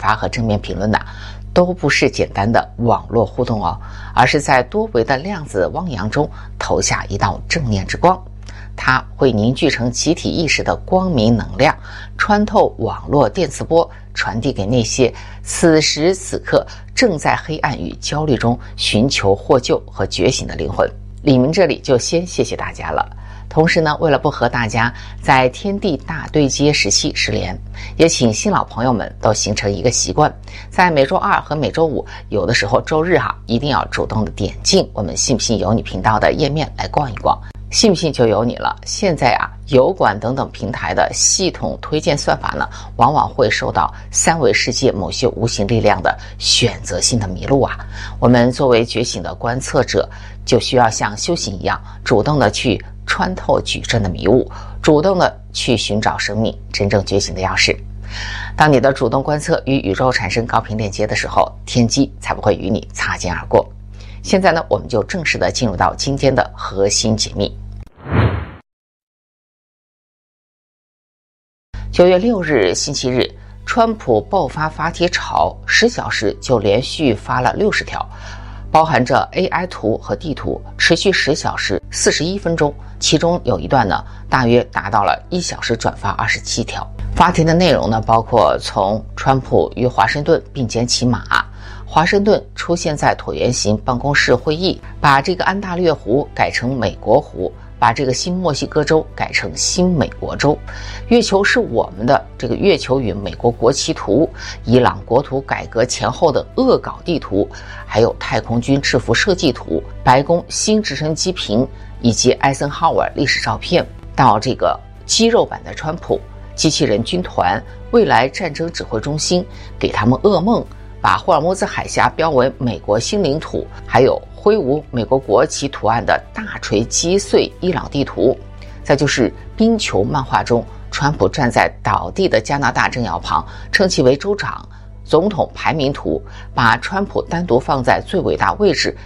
发和正面评论都不是简单的网络互动哦，而是在多维的量子汪洋中投下一道正念之光，它会凝聚成集体意识的光明能量，穿透网络电磁波，传递给那些此时此刻正在黑暗与焦虑中寻求获救和觉醒的灵魂。李明这里就先谢谢大家了。同时呢，为了不和大家在天地大对接时期失联，也请新老朋友们都形成一个习惯，在每周二和每周五，有的时候周日一定要主动的点进我们信不信由你频道的页面来逛一逛，信不信就由你了。现在油管等等平台的系统推荐算法呢，往往会受到三维世界某些无形力量的选择性的迷路我们作为觉醒的观测者，就需要像修行一样，主动的去穿透矩阵的迷雾，主动的去寻找生命真正觉醒的钥匙。当你的主动观测与宇宙产生高频链接的时候，天机才不会与你擦肩而过。现在呢，我们就正式的进入到今天的核心解密。9月6日星期日，川普爆发发帖潮，10小时就连续发了60条，包含着 AI 图和地图，持续10小时41分钟，其中有一段呢，大约达到了1小时转发27条。发帖的内容呢，包括从川普与华盛顿并肩骑马，华盛顿出现在椭圆形办公室会议，把这个安大略湖改成美国湖，把这个新墨西哥州改成新美国州，月球是我们的这个月球与美国国旗图，伊朗国土改革前后的恶搞地图，还有太空军制服设计图，白宫新直升机屏，以及艾森豪威尔历史照片，到这个肌肉版的川普，机器人军团，未来战争指挥中心，给他们噩梦，把霍尔木兹海峡标为美国新领土，还有挥舞美国国旗图案的大锤击碎伊朗地图，再就是冰球漫画中川普站在倒地的加拿大政要旁，称其为州长，总统排名图，把川普单独放在最伟大位置。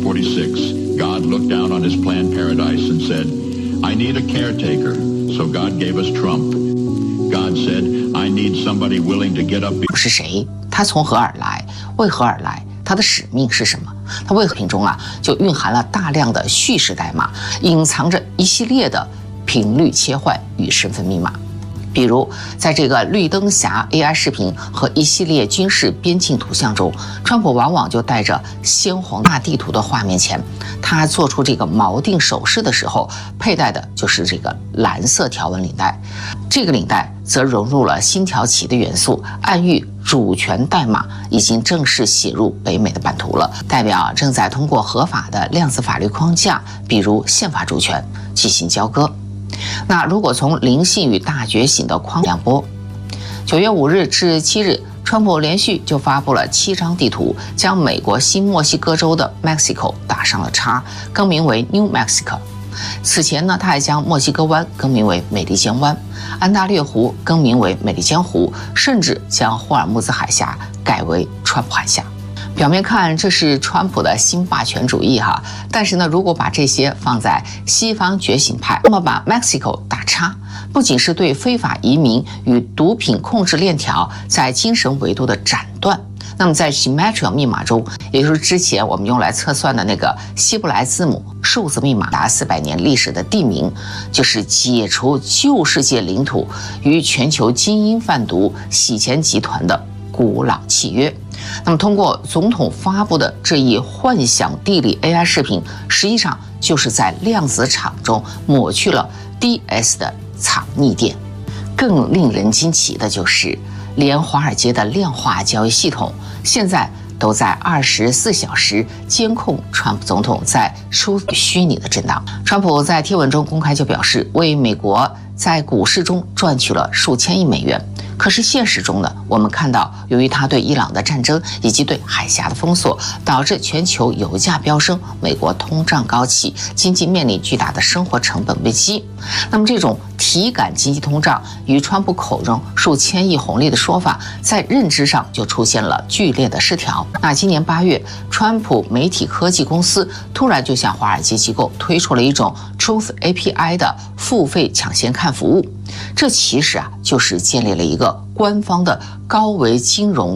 1946, God looked down on his planned paradise and said, I need a caretaker, so God gave us Trump. God said, I need somebody willing to get up. 是谁？他从何而来？为何而来？他的使命是什么？他为何品中就蕴含了大量的叙事代码，隐藏着一系列的频率切换与身份密码。比如在这个绿灯侠 AI 视频和一系列军事边境图像中，川普往往就带着鲜黄大地图的画面前，他做出这个锚定手势的时候，佩戴的就是这个蓝色条纹领带。这个领带则融入了星条旗的元素，暗喻主权代码已经正式写入北美的版图了，代表正在通过合法的量子法律框架，比如宪法主权进行交割。那如果从灵性与大觉醒的框两波，9月5日至7日，川普连续就发布了7张地图，将美国新墨西哥州的 Mexico 打上了叉，更名为 New Mexico。此前呢，他还将墨西哥湾更名为美利坚湾，安大略湖更名为美利坚湖，甚至将霍尔木兹海峡改为川普海峡。表面看这是川普的新霸权主义但是呢，如果把这些放在西方觉醒派，那么把 Mexico 打叉，不仅是对非法移民与毒品控制链条在精神维度的斩断，那么在 Gematria 密码中，也就是之前我们用来测算的那个希伯来字母数字密码，达400年历史的地名，就是解除旧世界领土与全球精英贩毒洗钱集团的古老契约。那么通过总统发布的这一幻想地理 AI 视频，实际上就是在量子场中抹去了 DS 的藏匿点。更令人惊奇的就是，连华尔街的量化交易系统现在都在24小时监控川普总统在虚拟的震荡。川普在贴文中公开就表示，为美国在股市中赚取了数千亿美元。可是现实中呢，我们看到，由于他对伊朗的战争以及对海峡的封锁，导致全球油价飙升，美国通胀高企，经济面临巨大的生活成本危机。那么这种体感经济通胀与川普口中数千亿红利的说法，在认知上就出现了剧烈的失调。那今年8月，川普媒体科技公司突然就向华尔街机构推出了一种 Truth API 的付费抢先看服务，这其实就是建立了一个官方的高维金融